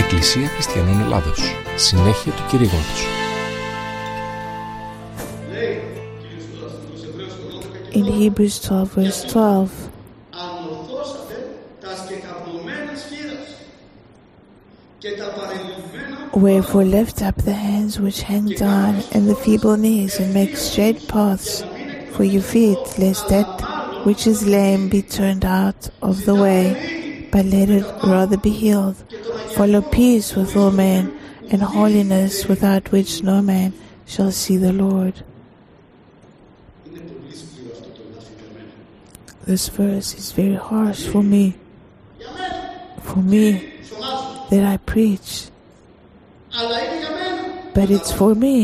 Εκκλησία Χριστιανών Ελλάδος. Συνέχεια του κηρύγματος. In Hebrews 12, verse 12, wherefore lift up the hands which hang down and the feeble knees, and make straight paths for your feet, lest that which is lame be turned out of the way, but let it rather be healed. Follow peace with all men, and holiness, without which no man shall see the Lord. This verse is very harsh for me that I preach, but it's for me.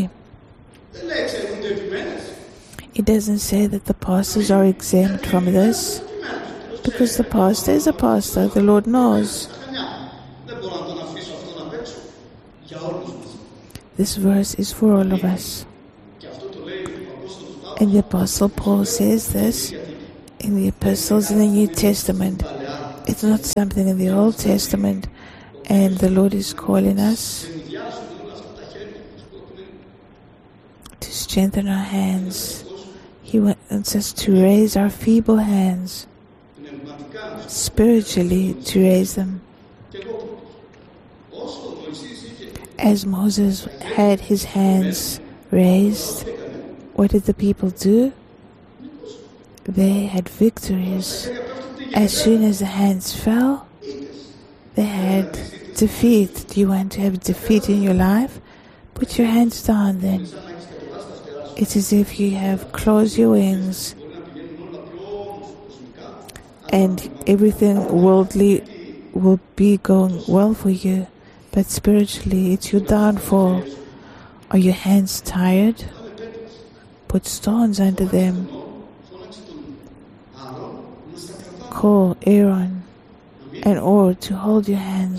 It doesn't say that the pastors are exempt from this, because the pastor is a pastor, the Lord knows. This verse is for all of us. And the Apostle Paul says this in the epistles in the New Testament. It's not something in the Old Testament, and the Lord is calling us to strengthen our hands. He wants us to raise our feeble hands, spiritually to raise them. As Moses had his hands raised, what did the people do? They had victories. As soon as the hands fell, they had defeat. Do you want to have defeat in your life? Put your hands down then. It's as if you have closed your wings and everything worldly will be going well for you, but spiritually it's your downfall. Are your hands tired? Put stones under them. Call Aaron and Or to hold your hands.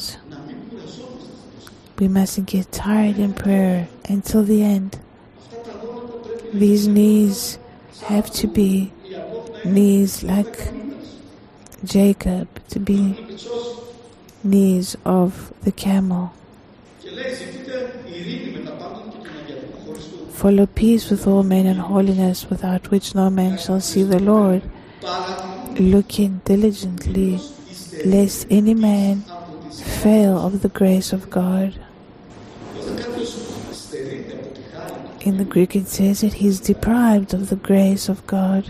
We mustn't get tired in prayer until the end. These knees have to be knees like Jacob, to be knees of the camel. Follow peace with all men and holiness, without which no man shall see the Lord. Looking diligently, lest any man fail of the grace of God. In the Greek it says that he is deprived of the grace of God.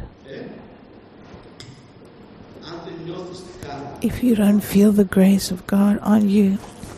If you don't feel the grace of God on you,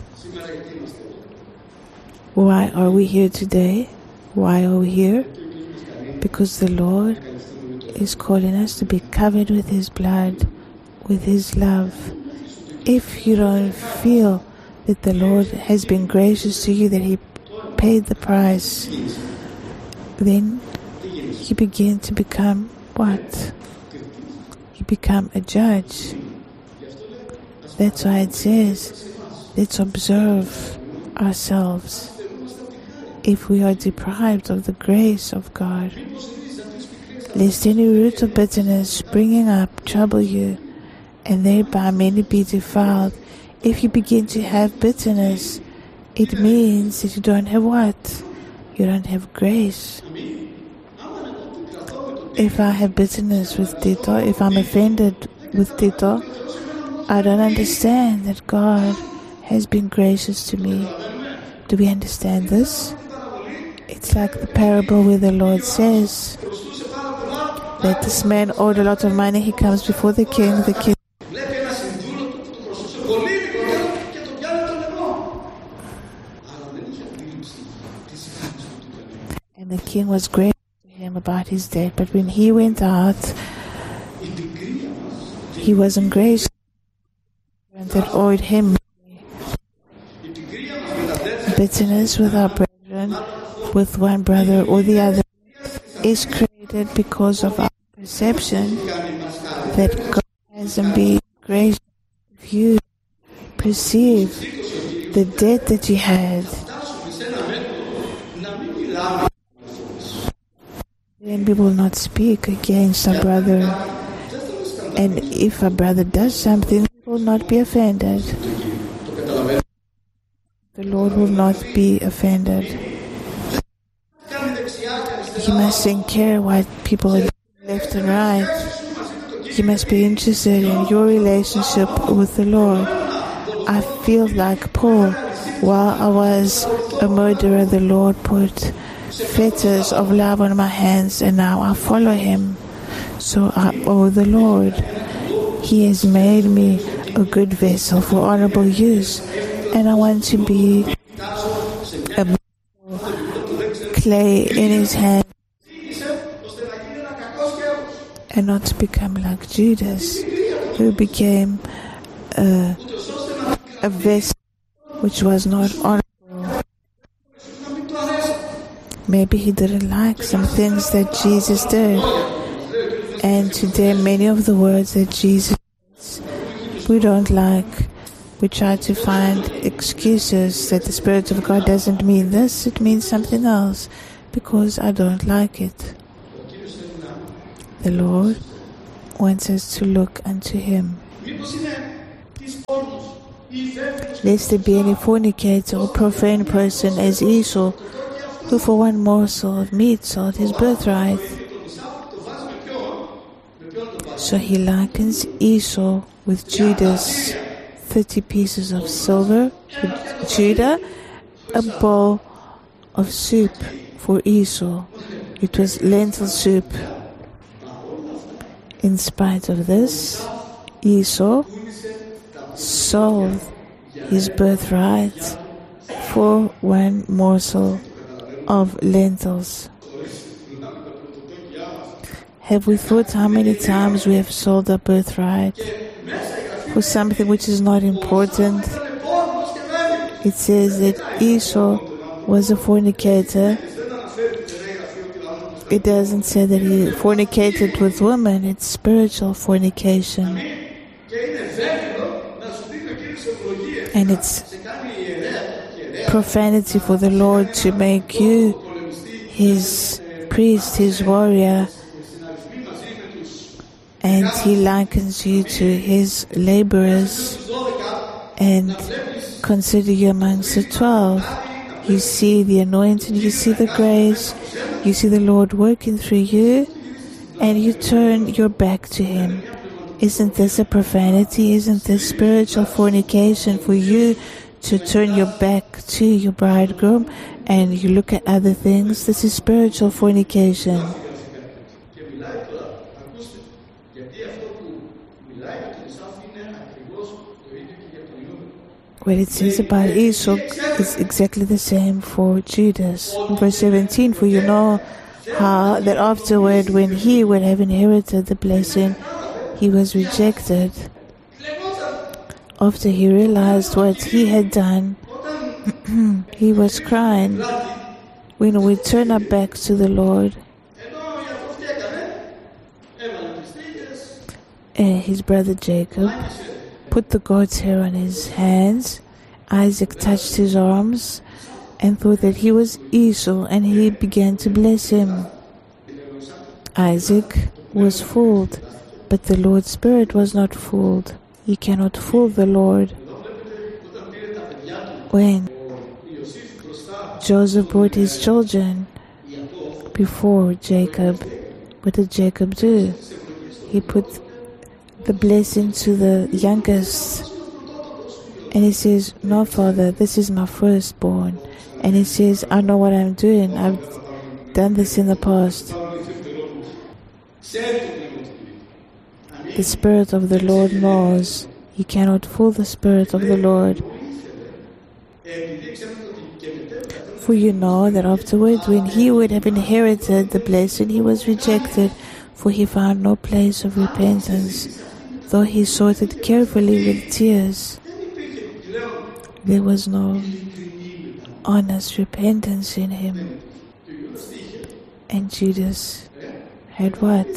why are we here today? Why are we here? Because the Lord is calling us to be covered with His blood, with His love. If you don't feel that the Lord has been gracious to you, that He paid the price, then you begin to become what? You become a judge. That's why it says, let's observe ourselves. If we are deprived of the grace of God, lest any root of bitterness springing up trouble you, and thereby many be defiled. If you begin to have bitterness, it means that you don't have what? You don't have grace. If I have bitterness with Tito, if I'm offended with Tito, I don't understand that God has been gracious to me. Do we understand this? It's like the parable where the Lord says that this man owed a lot of money. He comes before the king. And the king was gracious to him about his debt. But when he went out, he wasn't gracious that owed him money. Bitterness with our brethren, with one brother or the other, is created because of our perception that God hasn't been gracious. If you perceive the debt that you had, then we will not speak against our brother. And if a brother does something, we will not be offended. Lord will not be offended. You must take care what people are doing left and right. You must be interested in your relationship with the Lord. I feel like Paul. While I was a murderer, the Lord put fetters of love on my hands, and now I follow Him. So I owe the Lord. He has made me a good vessel for honorable use, and I want to be a clay in His hand and not to become like Judas, who became a vessel which was not honorable. Maybe he didn't like some things that Jesus did. And today many of the words that Jesus says we don't like. We try to find excuses that the Spirit of God doesn't mean this, it means something else, because I don't like it. The Lord wants us to look unto Him. Lest there be any fornicator or profane person as Esau, who for one morsel of meat sold his birthright. So he likens Esau with Judas, 30 pieces of silver for Judah, a bowl of soup for Esau. It was lentil soup. In spite of this, Esau sold his birthright for one morsel of lentils. Have we thought how many times we have sold our birthright for something which is not important? It says that Esau was a fornicator. It doesn't say that he fornicated with women. It's spiritual fornication. And it's profanity for the Lord to make you His priest, His warrior, and He likens you to His laborers, and consider you amongst the 12. You see the anointing, you see the grace, you see the Lord working through you, and you turn your back to Him. Isn't this a profanity? Isn't this spiritual fornication for you to turn your back to your bridegroom and you look at other things? This is spiritual fornication. What it says about Esau is exactly the same for Judas. In verse 17, for you know how that afterward, when he would have inherited the blessing, he was rejected. After he realized what he had done, he was crying. When we turn our backs to the Lord, his brother Jacob put the goat's hair on his hands. Isaac touched his arms and thought that he was Esau, and he began to bless him. Isaac was fooled, but the Lord's Spirit was not fooled. You cannot fool the Lord. When Joseph brought his children before Jacob, what did Jacob do? He put the blessing to the youngest, and he says, no, Father, this is my firstborn. And he says, I know what I'm doing. I've done this in the past. The Spirit of the Lord knows. You cannot fool the Spirit of the Lord. For you know that afterwards, when he would have inherited the blessing, he was rejected, for he found no place of repentance, though he sought it carefully with tears. There was no honest repentance in him. And Judas had what?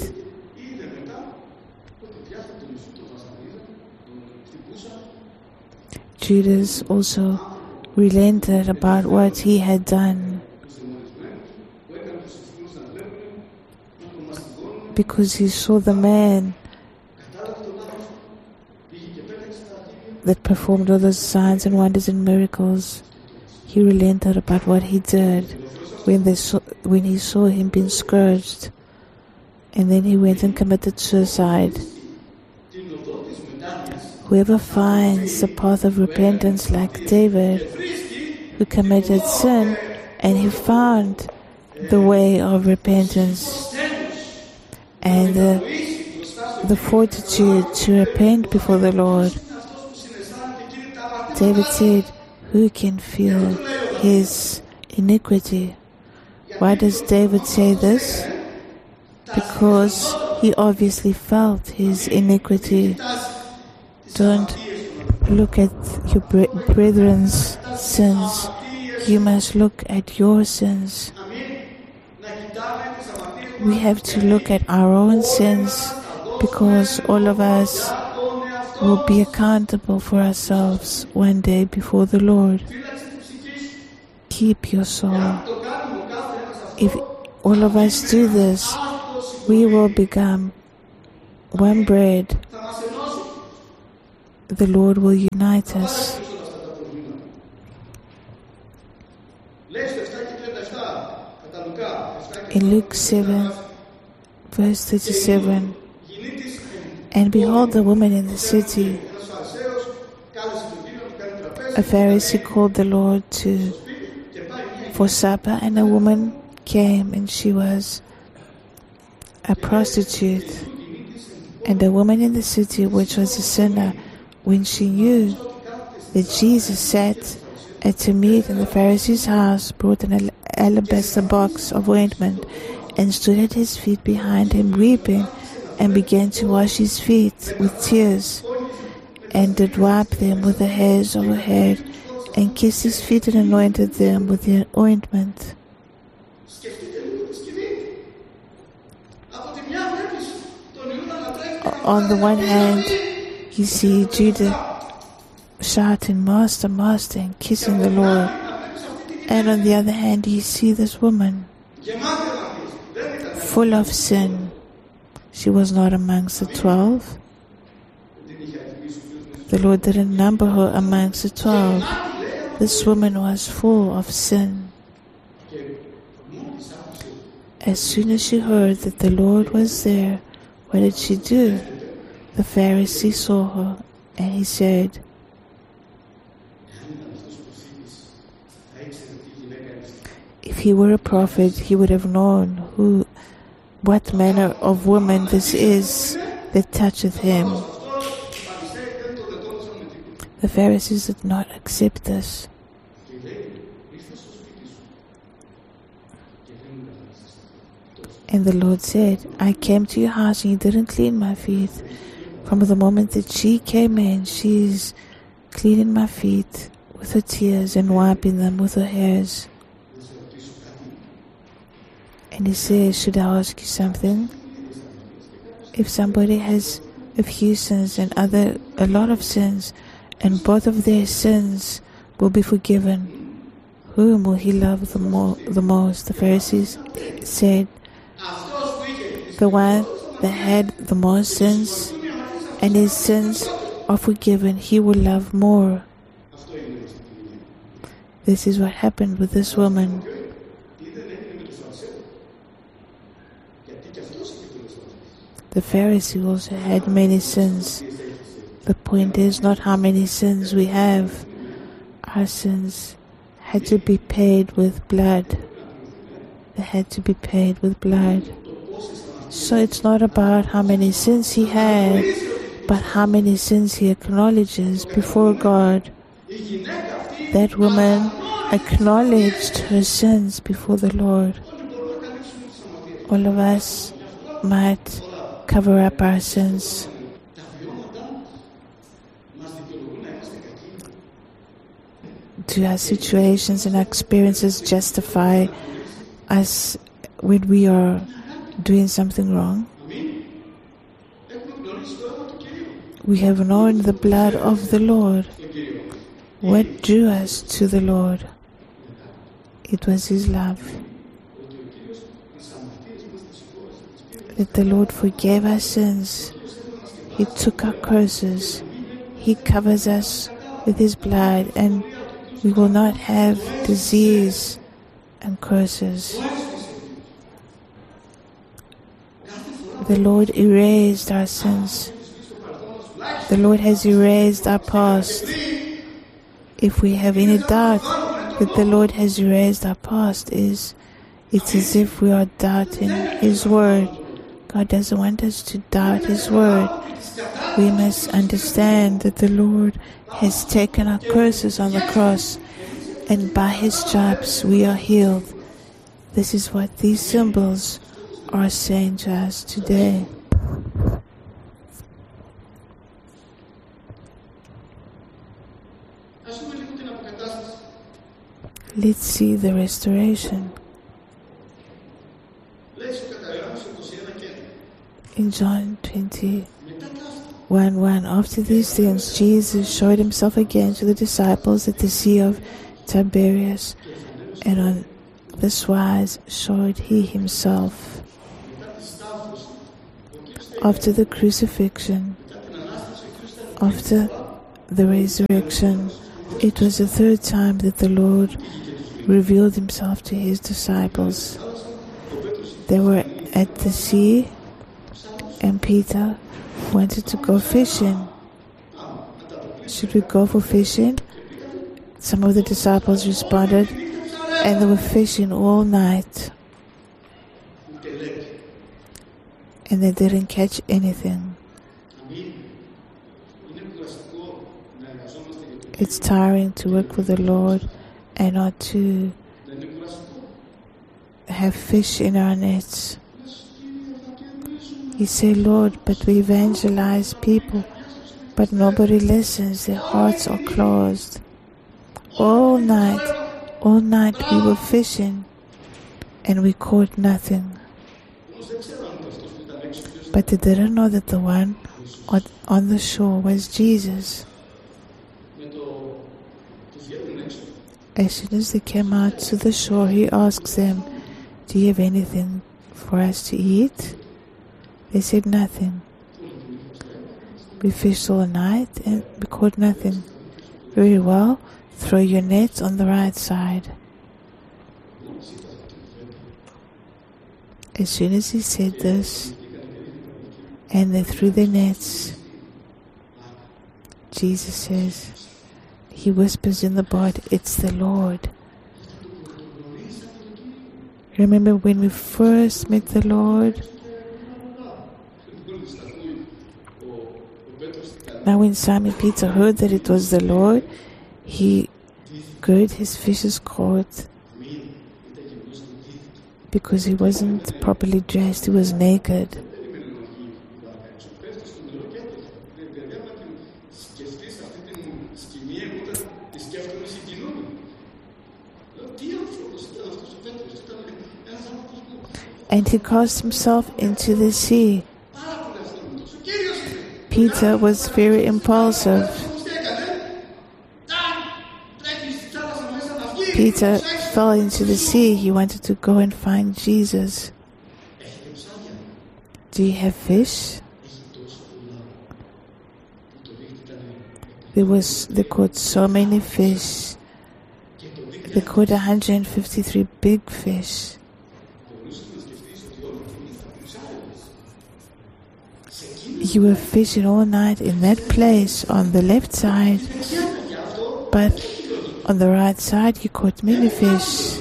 Judas also relented about what he had done, because he saw the man that performed all those signs and wonders and miracles, he relented about what he did when he saw him being scourged, and then he went and committed suicide. Whoever finds the path of repentance like David, who committed sin, and he found the way of repentance and the fortitude to repent before the Lord. David said, who can feel his iniquity? Why does David say this? Because he obviously felt his iniquity. Don't look at your brethren's sins. You must look at your sins. We have to look at our own sins, because all of us will be accountable for ourselves one day before the Lord. Keep your soul. If all of us do this, we will become one bread. The Lord will unite us. In Luke 7, verse 37, and behold, the woman in the city, a Pharisee, called the Lord for supper, and a woman came, and she was a prostitute. And a woman in the city, which was a sinner, when she knew that Jesus sat at a meat in the Pharisee's house, brought an alabaster box of ointment, and stood at his feet behind him, weeping, and began to wash his feet with tears, and did wipe them with the hairs of her head, and kissed his feet and anointed them with the ointment. On the one hand, you see Judah shouting, Master, Master, and kissing the Lord. And on the other hand, you see this woman full of sin. She was not amongst the 12. The Lord didn't number her amongst the 12. This woman was full of sin. As soon as she heard that the Lord was there, what did she do? The Pharisee saw her, and he said, if he were a prophet, he would have known what manner of woman this is that toucheth him. The Pharisees did not accept this. And the Lord said, I came to your house and you didn't clean my feet. From the moment that she came in, she's cleaning my feet with her tears and wiping them with her hairs. And he says, should I ask you something? If somebody has a few sins and a lot of sins, and both of their sins will be forgiven, whom will he love the most? The Pharisees said, the one that had the most sins, and his sins are forgiven, he will love more. This is what happened with this woman. The Pharisee also had many sins. The point is not how many sins we have. Our sins had to be paid with blood. They had to be paid with blood. So it's not about how many sins he had, but how many sins he acknowledges before God. That woman acknowledged her sins before the Lord. All of us might cover up our sins. Do our situations and our experiences justify us when we are doing something wrong? We have known the blood of the Lord. What drew us to the Lord? It was His love. That the Lord forgave our sins. He took our curses. He covers us with His blood, and We will not have disease and curses. The Lord erased our sins. The Lord has erased our past. If we have any doubt that the Lord has erased our past, it's as if we are doubting His word. God doesn't want us to doubt His word. We must understand that the Lord has taken our curses on the cross, and by His stripes we are healed. This is what these symbols are saying to us today. Let's see the restoration. In John 21:1, after these things, Jesus showed Himself again to the disciples at the Sea of Tiberias, and on this wise showed He Himself. After the crucifixion, after the resurrection, it was the third time that the Lord revealed Himself to His disciples. They were at the sea, and Peter wanted to go fishing. Should we go for fishing? Some of the disciples responded, and they were fishing all night, and they didn't catch anything. It's tiring to work for the Lord and not to have fish in our nets. You say, Lord, but we evangelize people, but nobody listens. Their hearts are closed. All night we were fishing and we caught nothing. But they didn't know that the one on the shore was Jesus. As soon as they came out to the shore, He asks them, do you have anything for us to eat? They said, nothing. We fished all night and we caught nothing. Very well, throw your nets on the right side. As soon as He said this, and they threw their nets, Jesus says, He whispers in the boat, it's the Lord. Remember when we first met the Lord? Now when Simon Peter heard that it was the Lord, he girded his fish's coat because he wasn't properly dressed, he was naked. And he cast himself into the sea. Peter was very impulsive. Peter fell into the sea. He wanted to go and find Jesus. Do you have fish? They caught so many fish. They caught 153 big fish. You were fishing all night in that place on the left side, but on the right side you caught many fish.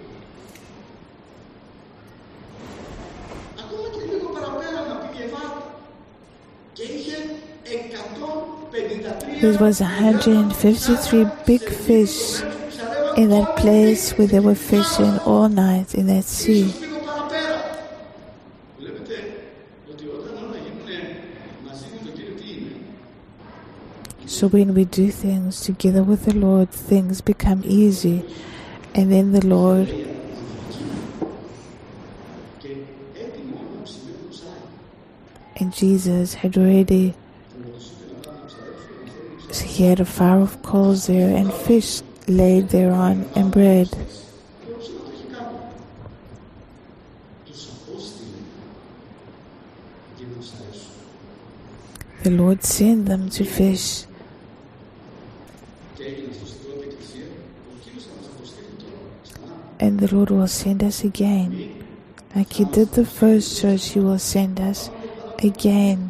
There was 153 big fish in that place where they were fishing all night in that sea. So when we do things together with the Lord, things become easy. And then the Lord and Jesus had already, He had a fire of coals there and fish laid thereon and bread. The Lord sent them to fish. And the Lord will send us again. Like He did the first church, He will send us again.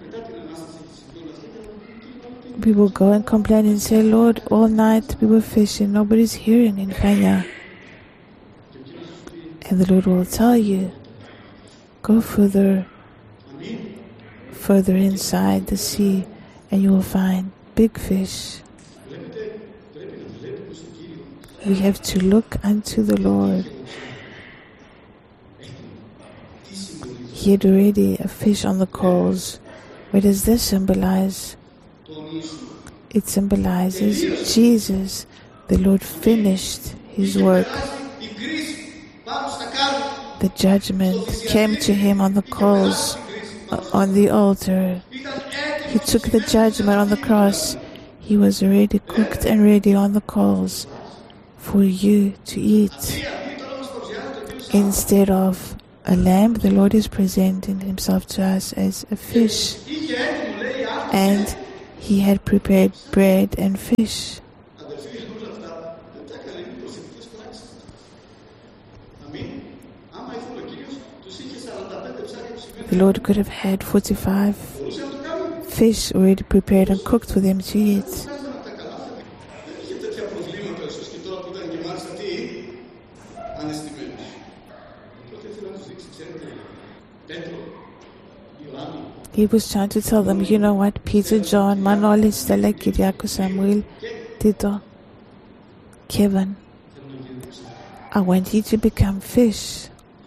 We will go and complain and say, Lord, all night we were fishing, nobody's hearing in Kenya. And the Lord will tell you, go further inside the sea, and you will find big fish. We have to look unto the Lord. He had already a fish on the coals. What does this symbolize? It symbolizes Jesus. The Lord finished His work. The judgment came to Him on the coals, on the altar. He took the judgment on the cross. He was already cooked and ready on the coals for you to eat. Instead of a lamb, the Lord is presenting Himself to us as a fish. And He had prepared bread and fish. The Lord could have had 45 fish already prepared and cooked for them to eat. He was trying to tell them, you know what, Peter, John, Manoli, Stella, Kiriako, Samuel, Tito, Kevin, I want you to become fish.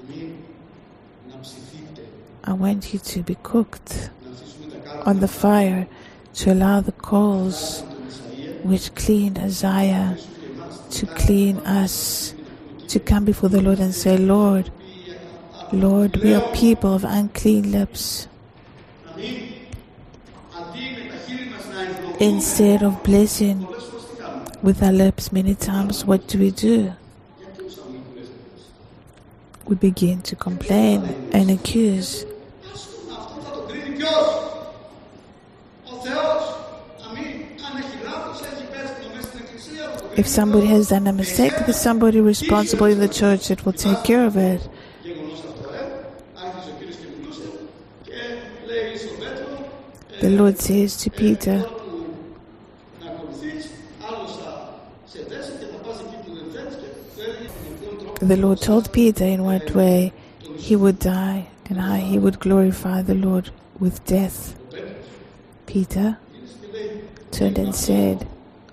I want you to be cooked on the fire to allow the coals which cleaned Isaiah to clean us, to come before the Lord and say, Lord, Lord, we are people of unclean lips. Instead of blessing with our lips many times, what do? We begin to complain and accuse. If somebody has done a mistake, there's somebody responsible in the church that will take care of it. The Lord says to Peter, the Lord told Peter in what way he would die and how he would glorify the Lord with death. Peter turned and said,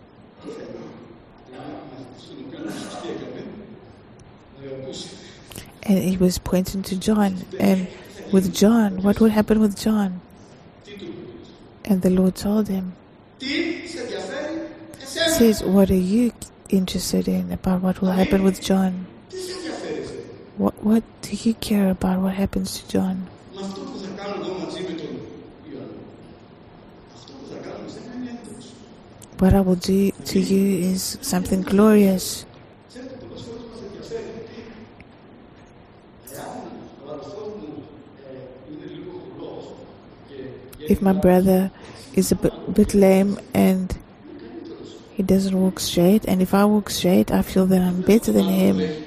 and he was pointing to John, and with John, what would happen with John? And the Lord told him, says, what are you interested in about what will happen with John? What do you care about what happens to John? What I will do to you is something glorious. If my brother is a bit lame and he doesn't walk straight, and if I walk straight, I feel that I'm better than him.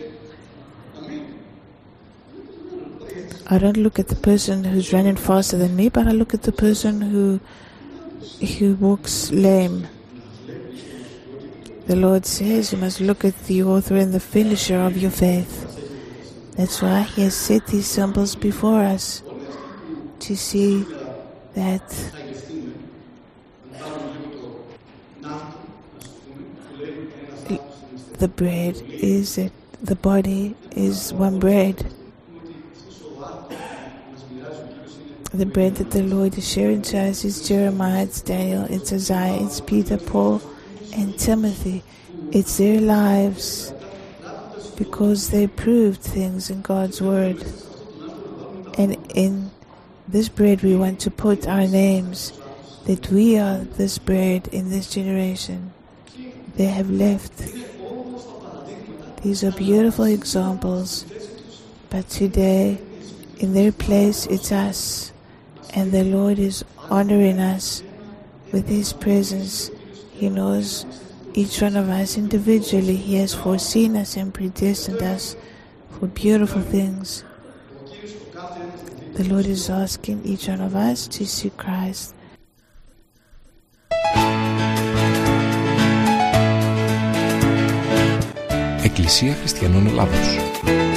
I don't look at the person who's running faster than me, but I look at the person who walks lame. The Lord says you must look at the author and the finisher of your faith. That's why He has set these symbols before us, to see that the bread is it, the body is one bread. The bread that the Lord is sharing to us is Jeremiah, it's Daniel, it's Isaiah, it's Peter, Paul, and Timothy. It's their lives, because they proved things in God's Word. And in this bread we want to put our names, that we are this bread in this generation. They have left. These are beautiful examples, but today in their place it's us, and the Lord is honoring us with His presence. He knows each one of us individually. He has foreseen us and predestined us for beautiful things. The Lord is asking each one of us to see Christ. Εκκλησία Χριστιανών Ελλάδος.